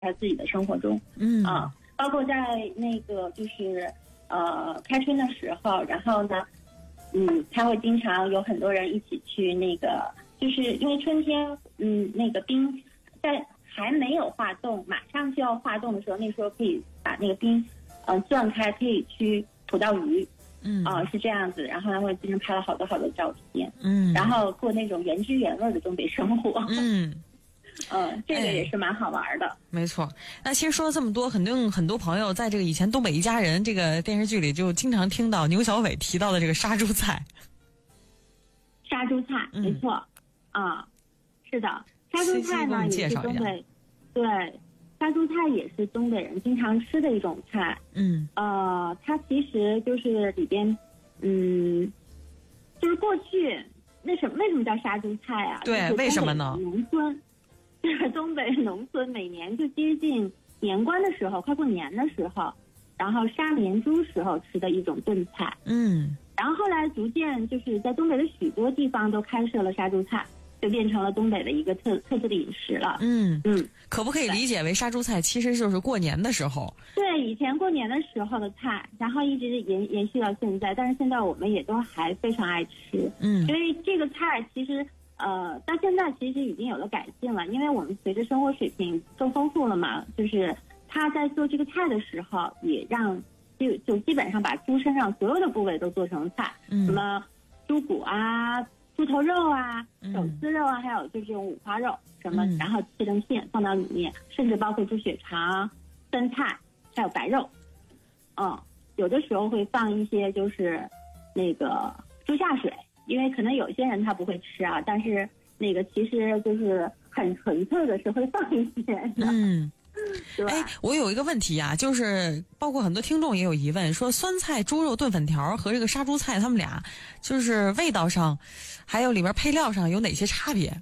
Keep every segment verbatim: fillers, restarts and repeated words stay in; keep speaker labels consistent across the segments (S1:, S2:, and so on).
S1: 他自己的生活中。
S2: 嗯
S1: 啊，包括在那个就是呃开春的时候，然后呢，嗯，他会经常有很多人一起去那个，就是因为春天，嗯，那个冰在还没有化冻，马上就要化冻的时候，那时候可以把那个冰呃攥开，可以去捕到鱼。
S2: 嗯
S1: 啊、呃，是这样子，然后他会经常拍了好多好多照片，
S2: 嗯，
S1: 然后过那种原汁原味的东北生活，
S2: 嗯
S1: 嗯，这个也是蛮好玩的。
S2: 没错，那其实说了这么多，肯定很多朋友在这个以前《东北一家人》这个电视剧里就经常听到牛小伟提到的这个杀猪菜。
S1: 杀猪菜，
S2: 嗯、
S1: 没错，啊，是的，杀猪菜呢也是东北，对。杀猪菜也是东北人经常吃的一种菜，
S2: 嗯，
S1: 呃，它其实就是里边，嗯，就是过去那什么为什么叫杀猪菜啊？
S2: 对，
S1: 就是、
S2: 为什么呢？
S1: 农村，就是东北农村每年就接近年关的时候，快过年的时候，然后杀年猪时候吃的一种炖菜。
S2: 嗯，
S1: 然后后来逐渐就是在东北的许多地方都开设了杀猪菜。就变成了东北的一个特特色的饮食了。
S2: 嗯
S1: 嗯，
S2: 可不可以理解为杀猪菜其实就是过年的时候？
S1: 对，以前过年的时候的菜，然后一直延延续到现在，但是现在我们也都还非常爱吃。
S2: 嗯，
S1: 所以这个菜其实呃到现在其实已经有了改进了，因为我们随着生活水平更丰富了嘛，就是他在做这个菜的时候，也让就就基本上把猪身上所有的部位都做成菜，
S2: 嗯、
S1: 什么猪骨啊。猪头肉啊，手撕肉啊，还有就是这种五花肉什么，
S2: 嗯、
S1: 然后切成片放到里面，甚至包括猪血肠、酸菜，还有白肉。嗯，有的时候会放一些就是那个猪下水，因为可能有些人他不会吃啊，但是那个其实就是很纯粹的是会放一些的。
S2: 嗯。哎，我有一个问题啊，就是包括很多听众也有疑问，说酸菜猪肉炖粉条和这个杀猪菜，他们俩就是味道上，还有里面配料上有哪些差别？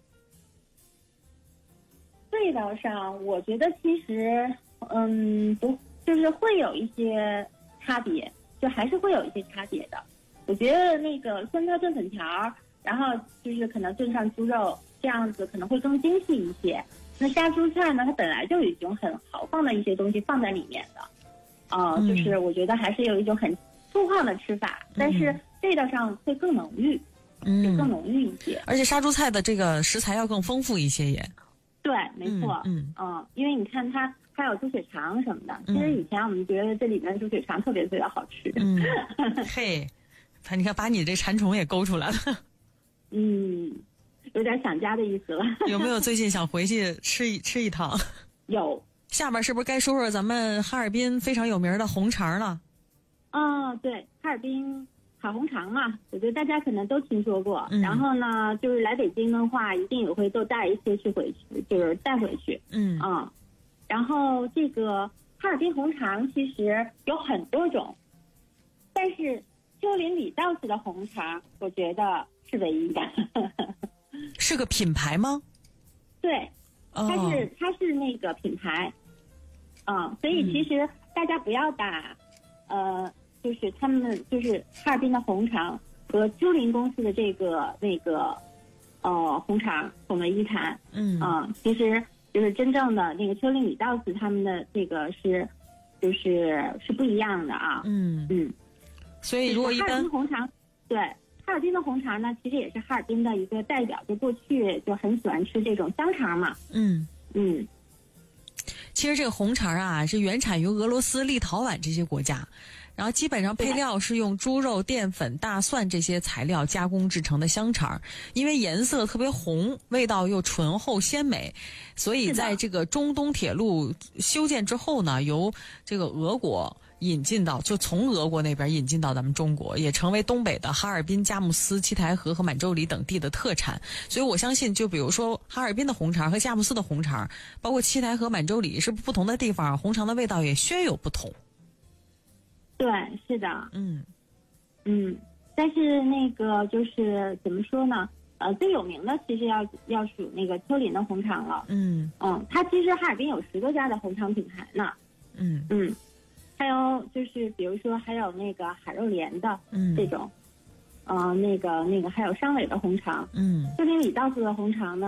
S1: 味道上，我觉得其实，嗯，不，就是会有一些差别，就还是会有一些差别的。我觉得那个酸菜炖粉条，然后就是可能炖上猪肉，这样子可能会更精细一些。那杀猪菜呢，它本来就已经很豪放的一些东西放在里面的，啊、呃嗯，就是我觉得还是有一种很粗犷的吃法，嗯、但是味道上会更浓郁，嗯，就更浓郁一些。
S2: 而且杀猪菜的这个食材要更丰富一些也。
S1: 对，没错，嗯嗯、呃，因为你看它还有猪血肠什么的，
S2: 嗯、
S1: 其实以前我们觉得这里面猪血肠特别特别好吃。
S2: 嗯，嘿，你看把你这馋虫也勾出来了。
S1: 嗯。有点想家的意思了。
S2: 有没有最近想回去吃一吃一趟？
S1: 有。
S2: 下边是不是该说说咱们哈尔滨非常有名的红肠了？
S1: 啊、哦，对，哈尔滨烤红肠嘛，我觉得大家可能都听说过。
S2: 嗯、然
S1: 后呢，就是来北京的话，一定也会都带一些去回去，就是带回去。
S2: 嗯
S1: 啊、嗯，然后这个哈尔滨红肠其实有很多种，但是丘陵里道士的红肠，我觉得是唯一的。
S2: 是个品牌吗？
S1: 对，它是、oh. 它是那个品牌，嗯，所以其实大家不要把，嗯、呃，就是他们就是哈尔滨的红肠和丘陵公司的这个那个，呃，红肠混为一谈。
S2: 嗯
S1: 啊、呃，其实就是真正的那个丘陵李道士他们的这个是，就是是不一样的啊。
S2: 嗯嗯，所以如果一般
S1: 哈尔滨红肠，对。哈尔滨的红肠呢，其实也是哈尔滨的一个代表，就过去就很喜欢吃这种香肠嘛。
S2: 嗯
S1: 嗯，
S2: 其实这个红肠啊，是原产于俄罗斯、立陶宛这些国家，然后基本上配料是用猪肉、淀粉、大蒜这些材料加工制成的香肠，因为颜色特别红，味道又醇厚鲜美，所以在这个中东铁路修建之后呢，由这个俄国引进到，就从俄国那边引进到咱们中国，也成为东北的哈尔滨、佳木斯、七台河和满洲里等地的特产。所以我相信，就比如说哈尔滨的红肠和佳木斯的红肠，包括七台河、满洲里，是不同的地方，红肠的味道也宣有不同。
S1: 对，是的，嗯嗯，但是那个就是怎么说呢？呃，最有名的其实要要数那个丘陵的红肠了。嗯嗯，它其实哈尔滨有十多家的红肠品牌呢。
S2: 嗯
S1: 嗯。还有就是，比如说还有那个海肉莲的，嗯，这种，呃，那个那个还有商委的红肠，
S2: 嗯，
S1: 丘陵李道士的红肠呢，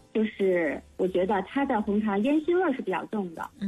S1: 就是我觉得它的红肠烟熏味儿是比较重的。